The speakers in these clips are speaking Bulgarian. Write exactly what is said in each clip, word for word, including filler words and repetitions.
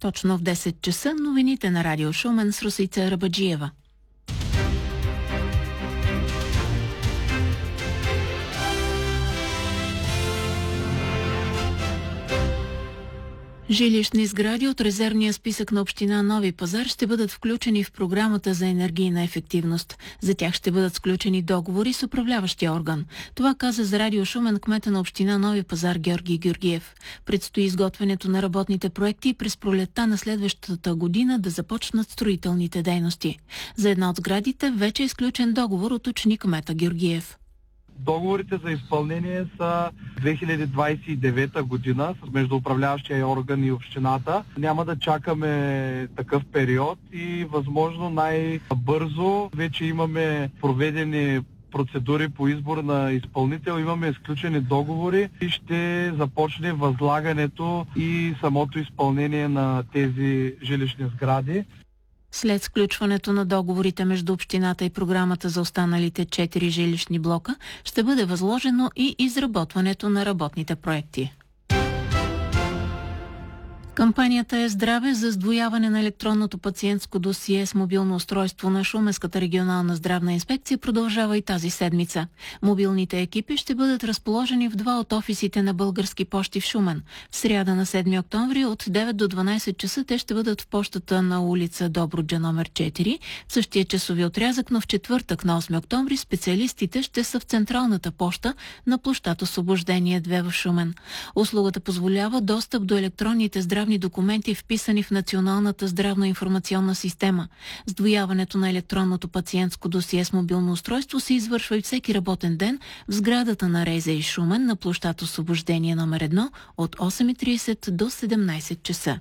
Точно в десет часа новините на Радио Шумен с Русица Рабаджиева. Жилищни сгради от резервния списък на община Нови пазар ще бъдат включени в програмата за енергийна ефективност. За тях ще бъдат сключени договори с управляващия орган. Това каза за Радио Шумен кмета на община Нови пазар Георги Георгиев. Предстои изготвянето на работните проекти и през пролетта на следващата година да започнат строителните дейности. За една от сградите вече е сключен договор, уточни кмета Георгиев. Договорите за изпълнение са две хиляди двадесет и девета година между управляващия орган и общината. Няма да чакаме такъв период и възможно най-бързо вече имаме проведени процедури по избор на изпълнител, имаме изключени договори и ще започне възлагането и самото изпълнение на тези жилищни сгради. След сключването на договорите между общината и програмата за останалите четири жилищни блока, ще бъде възложено и изработването на работните проекти. Кампанията е здраве за сдвояване на електронното пациентско досие с мобилно устройство на Шуменската регионална здравна инспекция продължава и тази седмица. Мобилните екипи ще бъдат разположени в два от офисите на Български пощи в Шумен. В сряда на седми октомври от девет до дванадесет часа те ще бъдат в пощата на улица Добруджа номер четири. В същия часови отрязък, но в четвъртък на осми октомври специалистите ще са в централната поща на площад Освобождение две в Шумен. Услугата позволява достъп до електронните здравни документи, вписани в Националната здравно-информационна система. Сдвояването на електронното пациентско досие с мобилно устройство се извършва и всеки работен ден в сградата на Рейза и Шумен на площад Освобождение номер едно от осем и тридесет до седемнадесет часа.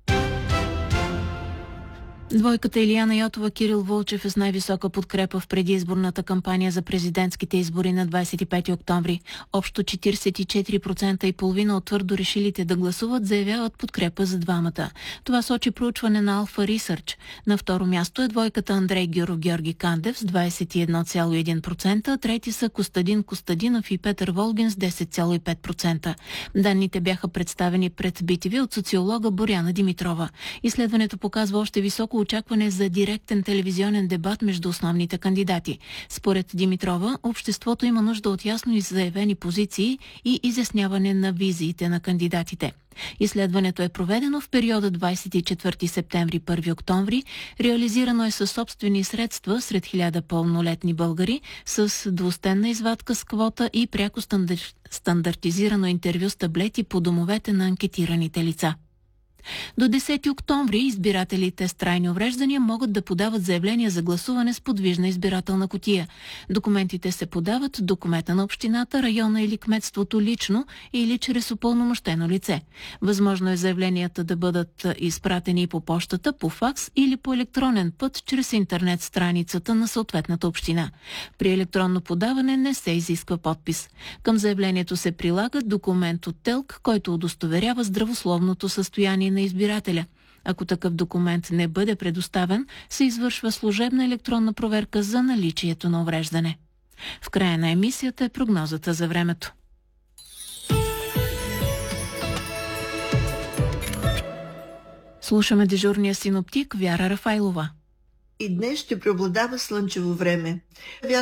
Двойката Илияна Йотова Кирил Вълчев е с най-висока подкрепа в предизборната кампания за президентските избори на двадесет и пети октомври. Общо четиридесет и четири процента и половина от твърдо решилите да гласуват заявяват подкрепа за двамата. Това сочи проучване на Алфа Рисърч. На второ място е двойката Андрей Гюров Георги Кандев с двадесет и едно цяло и един процента, трети са Костадин Костадинов и Петър Волгин с десет цяло и пет процента. Данните бяха представени пред би ти ви от социолога Боряна Димитрова. Изследването показва още високо очакване за директен телевизионен дебат между основните кандидати. Според Димитрова, обществото има нужда от ясно заявени позиции и изясняване на визиите на кандидатите. Изследването е проведено в периода двадесет и четвърти септември – първи октомври. Реализирано е със собствени средства сред хиляда пълнолетни българи с двустенна извадка с квота и пряко стандар... стандартизирано интервю с таблети по домовете на анкетираните лица. До десети октомври избирателите с трайни увреждания могат да подават заявления за гласуване с подвижна избирателна кутия. Документите се подават до кмета на общината, района или кметството лично или чрез упълномощено лице. Възможно е заявленията да бъдат изпратени по пощата, по факс или по електронен път чрез интернет страницата на съответната община. При електронно подаване не се изисква подпис. Към заявлението се прилага документ от ТЕЛК, който удостоверява здравословното състояние на избирателя. Ако такъв документ не бъде предоставен, се извършва служебна електронна проверка за наличието на увреждане. В края на емисията е прогнозата за времето. Слушаме дежурния синоптик Вяра Рафайлова. И днес ще преобладава слънчево време.